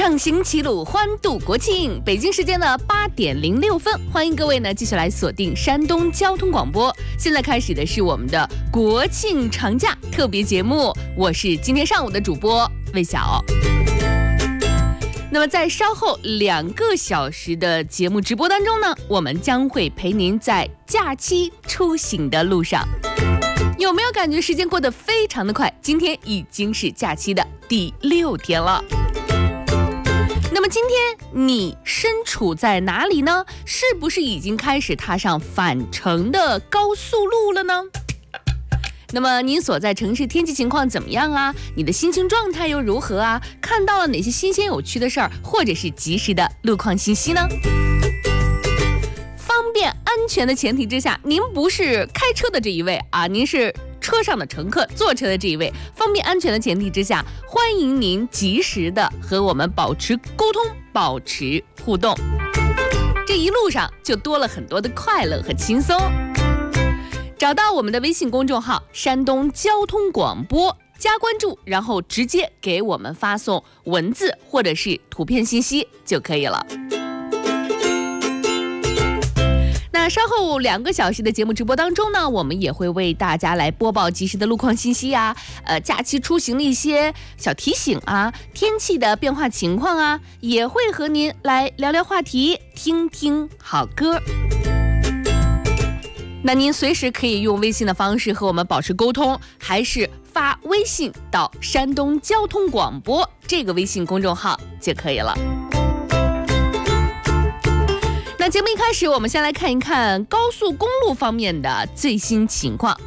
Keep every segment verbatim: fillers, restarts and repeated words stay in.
上行齐鲁，欢度国庆。北京时间的八点零六分，欢迎各位呢继续来锁定山东交通广播。现在开始的是我们的国庆长假特别节目，我是今天上午的主播魏晓。那么在稍后两个小时的节目直播当中呢，我们将会陪您在假期出行的路上。有没有感觉时间过得非常的快？今天已经是假期的第六天了。那么今天你身处在哪里呢？是不是已经开始踏上返程的高速路了呢？那么您所在城市天气情况怎么样啊？你的心情状态又如何啊？看到了哪些新鲜有趣的事儿，或者是及时的路况信息呢？方便安全的前提之下，您不是开车的这一位啊，您是车上的乘客，坐车的这一位。方便安全的前提之下，欢迎您及时的和我们保持沟通，保持互动。这一路上就多了很多的快乐和轻松。找到我们的微信公众号山东交通广播，加关注，然后直接给我们发送文字或者是图片信息就可以了。那稍后两个小时的节目直播当中呢，我们也会为大家来播报及时的路况信息啊，呃，假期出行的一些小提醒啊，天气的变化情况啊，也会和您来聊聊话题，听听好歌。那您随时可以用微信的方式和我们保持沟通，还是发微信到山东交通广播这个微信公众号就可以了。那节目一开始，我们先来看一看高速公路方面的最新情况。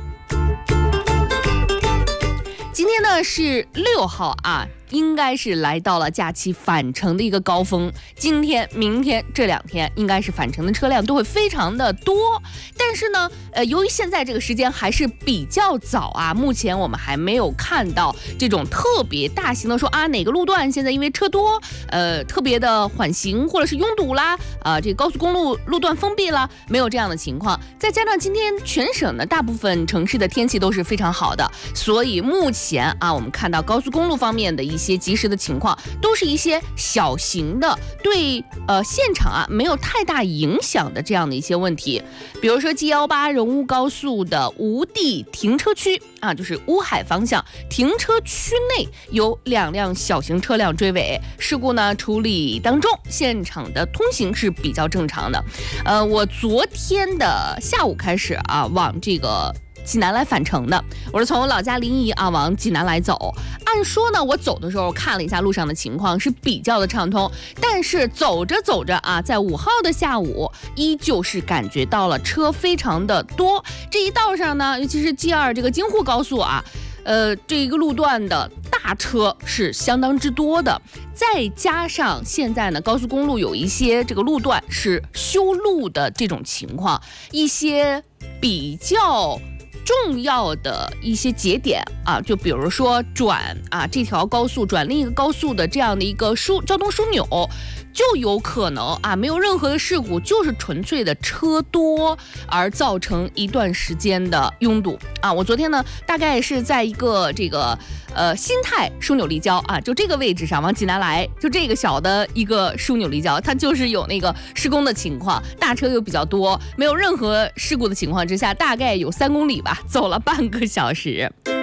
今天呢是六号啊，应该是来到了假期返程的一个高峰。今天、明天这两天应该是返程的车辆都会非常的多，但是呢，呃，由于现在这个时间还是比较早啊，目前我们还没有看到这种特别大型的说啊哪个路段现在因为车多，呃，特别的缓行或者是拥堵啦，啊、呃，这个高速公路路段封闭啦，没有这样的情况。再加上今天全省的大部分城市的天气都是非常好的，所以目前啊，我们看到高速公路方面的一些及时的情况，都是一些小型的，对呃现场啊没有太大影响的这样的一些问题。比如说 G 一八 荣乌高速的无地停车区啊，就是乌海方向停车区内有两辆小型车辆追尾，事故呢处理当中，现场的通行是比较正常的。呃，我昨天的下午开始啊，往这个济南来返程的，我是从老家临沂啊往济南来走。按说呢，我走的时候看了一下路上的情况是比较的畅通，但是走着走着啊，在五号的下午依旧是感觉到了车非常的多。这一道上呢，尤其是 G 二 这个京沪高速啊，呃，这一个路段的大车是相当之多的。再加上现在呢，高速公路有一些这个路段是修路的这种情况，一些比较重要的一些节点啊，就比如说转啊这条高速转另一个高速的这样的一个枢交通枢纽，就有可能啊没有任何的事故，就是纯粹的车多而造成一段时间的拥堵啊。我昨天呢大概是在一个这个呃新泰枢纽立交啊，就这个位置上往济南来，就这个小的一个枢纽立交，它就是有那个施工的情况，大车又比较多，没有任何事故的情况之下，大概有三公里吧，走了半个小时。